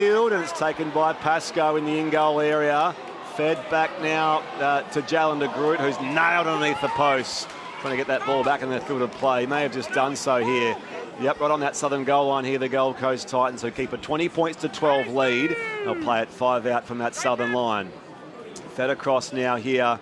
And it's taken by Pascoe in the in-goal area. Fed back now to Jalen de Groot, who's nailed underneath the post. Trying to get that ball back in the field of play. He may have just done so here. Yep, right on that southern goal line here, the Gold Coast Titans, who keep a 20 points to 12 lead. They'll play it 5 out from that southern line. Fed across now here.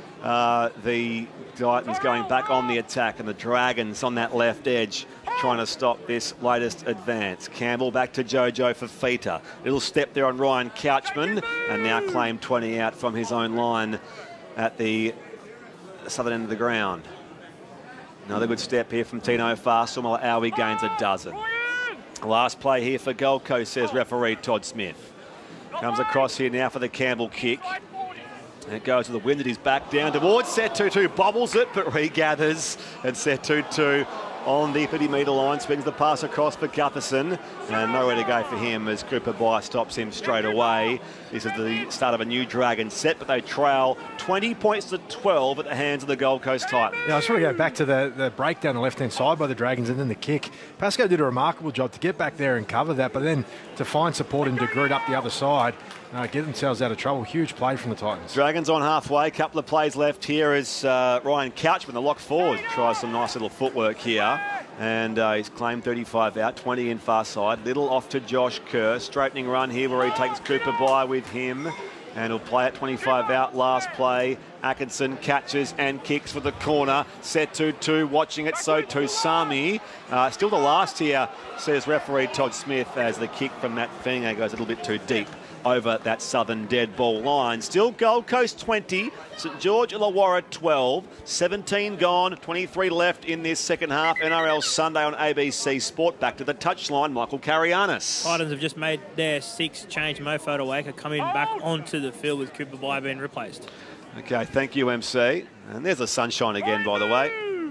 The Titans going back on the attack, and the Dragons on that left edge trying to stop this latest advance. Campbell back to Jojo Fifita. Little step there on Ryan Couchman, and now claimed 20 out from his own line at the southern end of the ground. Another good step here from Tino Farsumala. Awi gains a dozen. Last play here for Gold Coast, says referee Todd Smith. Comes across here now for the Campbell kick. And it goes to the wind at his back down towards Setutu. Bobbles it, but regathers. And Setutu on the 50-metre line swings the pass across for Gutherson. And nowhere to go for him as Cooper Bye stops him straight away. This is the start of a new Dragon set, but they trail 20 points to 12 at the hands of the Gold Coast Titans. Yeah, I just want to go back to the break down the left-hand side by the Dragons and then the kick. Pascoe did a remarkable job to get back there and cover that, but then to find support and de Groot up the other side, get themselves out of trouble. Huge play from the Titans. Dragons on halfway. Couple of plays left here as Ryan Couchman, the lock forward, tries some nice little footwork here. And he's claimed 35 out, 20 in far side. Little off to Josh Kerr. Straightening run here where he takes Cooper Bye with him. And he'll play at 25 out. Last play. Atkinson catches and kicks for the corner. Setutu watching it. So too Sami. Still the last here, says referee Todd Smith, as the kick from Matt Fenga goes a little bit too deep over that southern dead ball line. Still Gold Coast 20, St George Illawarra 12, 17 gone, 23 left in this second half. NRL Sunday on ABC Sport. Back to the touchline, Michael Carianis. Titans have just made their 6th change. Mo Fotuaika coming back onto the field with Cooper Bye being replaced. Okay, thank you, MC. And there's the sunshine again, by the way.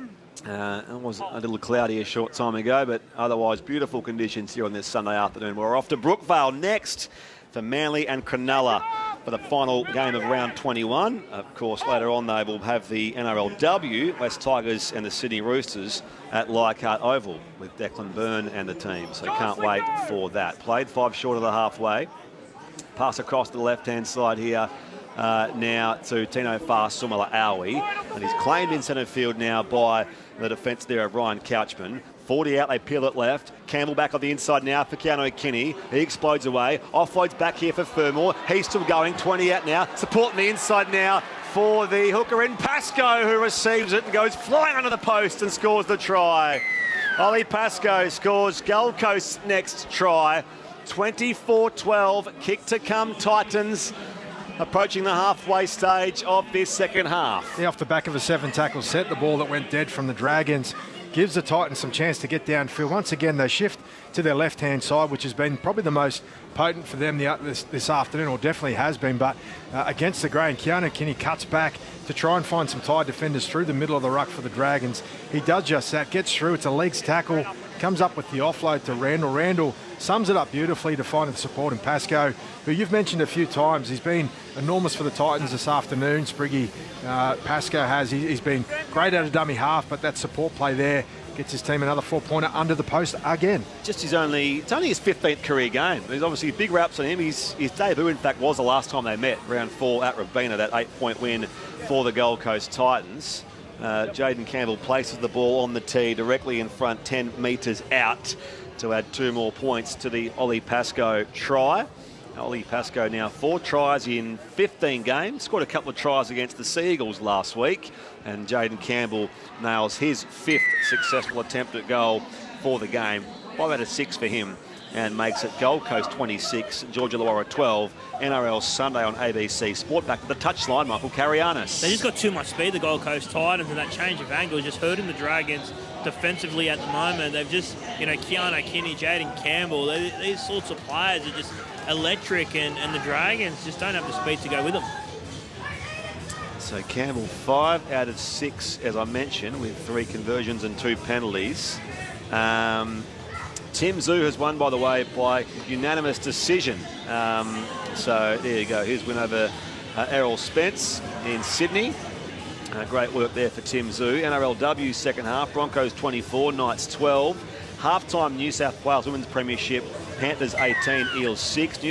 It was a little cloudy a short time ago, but otherwise beautiful conditions here on this Sunday afternoon. We're off to Brookvale next for Manly and Cronulla for the final game of round 21. Of course, later on they will have the NRLW, West Tigers and the Sydney Roosters at Leichhardt Oval with Declan Byrne and the team. So can't wait for that. Played 5 short of the halfway. Pass across to the left-hand side here now to Tino Farsumala Awi. And he's claimed in centre field now by the defence there of Ryan Couchman. 40 out, they peel it left. Campbell back on the inside now for Keanu Kinney. He explodes away. Offloads back here for Fermor. He's still going. 20 out now. Supporting the inside now for the hooker in Pascoe, who receives it and goes flying under the post and scores the try. Ollie Pascoe scores Gold Coast's next try. 24-12. Kick to come, Titans. Approaching the halfway stage of this second half. Yeah, off the back of a 7-tackle set, the ball that went dead from the Dragons gives the Titans some chance to get downfield. Once again, they shift to their left-hand side, which has been probably the most potent for them this afternoon, or definitely has been. But against the grain, Keanu Kinney cuts back to try and find some tight defenders through the middle of the ruck for the Dragons. He does just that, gets through. It's a legs tackle, comes up with the offload to Randall. Randall sums it up beautifully to find the support in Pascoe, who you've mentioned a few times. He's been enormous for the Titans this afternoon, Spriggy. Pascoe has. He's been great at a dummy half, but that support play there gets his team another 4-pointer under the post again. It's only his 15th career game. There's obviously big raps on him. His debut, in fact, was the last time they met, round 4 at Robina, that 8-point win for the Gold Coast Titans. Jaden Campbell places the ball on the tee directly in front, 10 metres out, to add 2 more points to the Ollie Pascoe try. Ollie Pascoe now 4 tries in 15 games. Scored a couple of tries against the Seagulls last week. And Jaden Campbell nails his 5th successful attempt at goal for the game. 5 out of 6 for him, and makes it Gold Coast 26, George Illawarra 12. NRL Sunday on ABC Sport. Back to the touchline, Michael Carianis. They just got too much speed, the Gold Coast Titans, and that change of angle is just hurting the Dragons defensively at the moment. They've just, Keanu Kinney, Jaden Campbell, these sorts of players are just electric, and the Dragons just don't have the speed to go with them. So Campbell 5 out of 6, as I mentioned, with 3 conversions and 2 penalties. Tim Zoo has won, by the way, by unanimous decision. So there you go, his win over Errol Spence in Sydney. Great work there for Tim Zoo. NRLW second half, Broncos 24, Knights 12. Half-time New South Wales Women's Premiership Panthers 18, Eels 6.